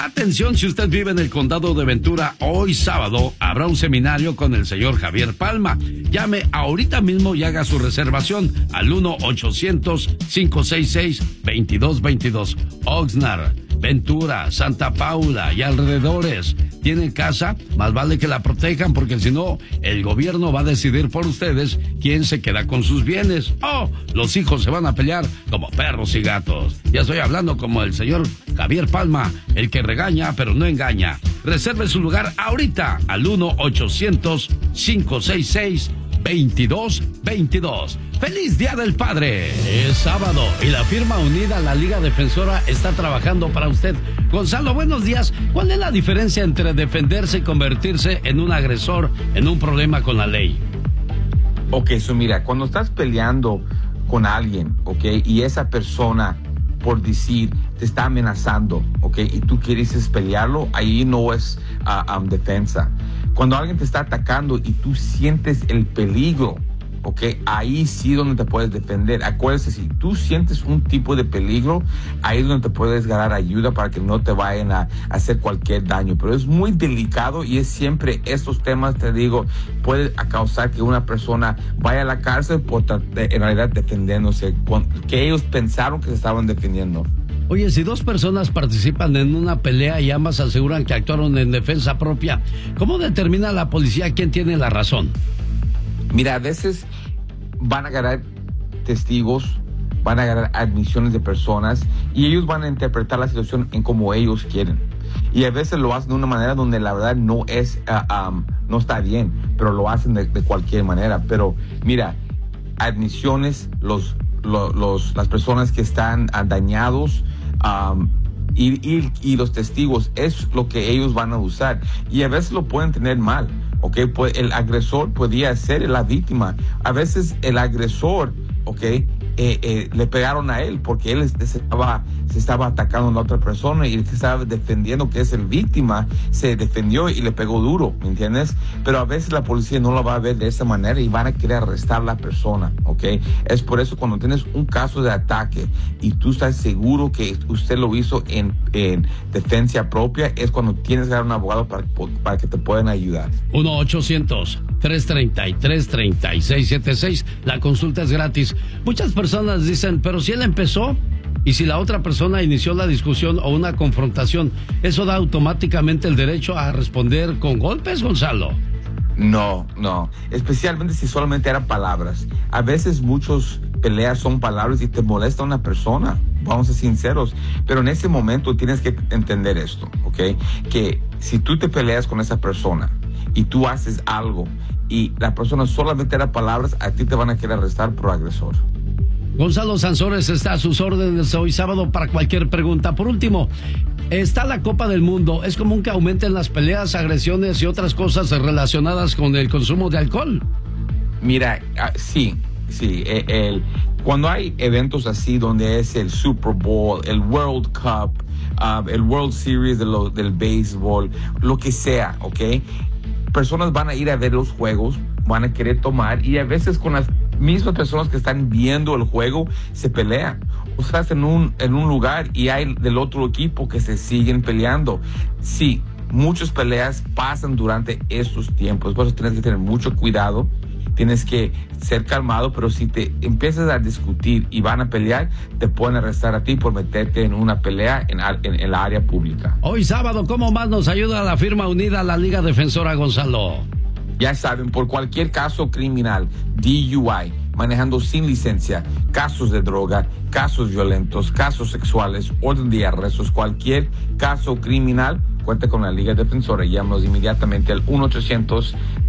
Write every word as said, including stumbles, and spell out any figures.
Atención, si usted vive en el condado de Ventura, hoy sábado habrá un seminario con el señor Javier Palma. Llame ahorita mismo y haga su reservación al uno ochocientos, cinco seis seis, veintidós veintidós. Oxnard, Ventura, Santa Paula y alrededores. ¿Tienen casa? Más vale que la protejan, porque si no, el gobierno va a decidir por ustedes quién se queda con sus bienes. Oh, los hijos se van a pelear como perros y gatos. Ya estoy hablando como el señor Javier Palma, el que regaña pero no engaña. Reserve su lugar ahorita al uno ochocientos, cinco seis seis, veintidós veintidós. ¡Feliz Día del Padre! Es sábado y la firma unida a la Liga Defensora está trabajando para usted. Gonzalo, buenos días. ¿Cuál es la diferencia entre defenderse y convertirse en un agresor en un problema con la ley? Ok, so mira, cuando estás peleando con alguien, ok, y esa persona, por decir, te está amenazando, ok, y tú quieres pelearlo, ahí no es uh, um, defensa. Cuando alguien te está atacando y tú sientes el peligro, ok, ahí sí donde te puedes defender. Acuérdate, si tú sientes un tipo de peligro, ahí es donde te puedes ganar ayuda para que no te vayan a, a hacer cualquier daño. Pero es muy delicado y es siempre estos temas, te digo, puede causar que una persona vaya a la cárcel por en realidad defendiéndose, que ellos pensaron que se estaban defendiendo. Oye, si dos personas participan en una pelea y ambas aseguran que actuaron en defensa propia, ¿cómo determina la policía quién tiene la razón? Mira, a veces van a agarrar testigos, van a agarrar admisiones de personas y ellos van a interpretar la situación en como ellos quieren. Y a veces lo hacen de una manera donde la verdad no es, uh, um, no está bien, pero lo hacen de, de cualquier manera. Pero mira, admisiones, los, los, los las personas que están uh, dañados, um, y, y, y los testigos, es lo que ellos van a usar. Y a veces lo pueden tener mal. Okay, pues el agresor podía ser la víctima. A veces el agresor, okay, eh, eh, le pegaron a él porque él se estaba, se estaba atacando a la otra persona y él se estaba defendiendo, que es el víctima, se defendió y le pegó duro, ¿me entiendes? Pero a veces la policía no lo va a ver de esa manera y van a querer arrestar a la persona, ¿ok? Es por eso cuando tienes un caso de ataque y tú estás seguro que usted lo hizo en, en defensa propia, es cuando tienes que dar un abogado para, para que te puedan ayudar. uno ochocientos, tres treinta y tres, treinta y seis setenta y seis. La consulta es gratis. Muchas personas dicen, pero si él empezó y si la otra persona inició la discusión o una confrontación, ¿eso da automáticamente el derecho a responder con golpes, Gonzalo? No, no. Especialmente si solamente eran palabras. A veces muchos peleas son palabras y te molesta una persona. Vamos a ser sinceros. Pero en ese momento tienes que entender esto, ¿ok? Que si tú te peleas con esa persona y tú haces algo y la persona solamente era palabras, a ti te van a querer arrestar por agresor. Gonzalo Sansores está a sus órdenes hoy sábado para cualquier pregunta. Por último, está la Copa del Mundo. ¿Es común que aumenten las peleas, agresiones y otras cosas relacionadas con el consumo de alcohol? Mira, uh, sí, sí. El, el, cuando hay eventos así donde es el Super Bowl, el World Cup, uh, el World Series de lo, del béisbol, lo que sea, ¿ok? Personas van a ir a ver los juegos, van a querer tomar y a veces con las mismas personas que están viendo el juego se pelean. O sea, estás en un, en un lugar y hay del otro equipo que se siguen peleando. Sí, muchas peleas pasan durante estos tiempos, por eso tienes que tener mucho cuidado. Tienes que ser calmado, pero si te empiezas a discutir y van a pelear, te pueden arrestar a ti por meterte en una pelea en, en, en la área pública. Hoy sábado, ¿cómo más nos ayuda la firma unida a la Liga Defensora, Gonzalo? Ya saben, por cualquier caso criminal, D U I, manejando sin licencia, casos de droga, casos violentos, casos sexuales, orden de arrestos, cualquier caso criminal, cuenta con la Liga Defensora. Llámanos inmediatamente al uno ochocientos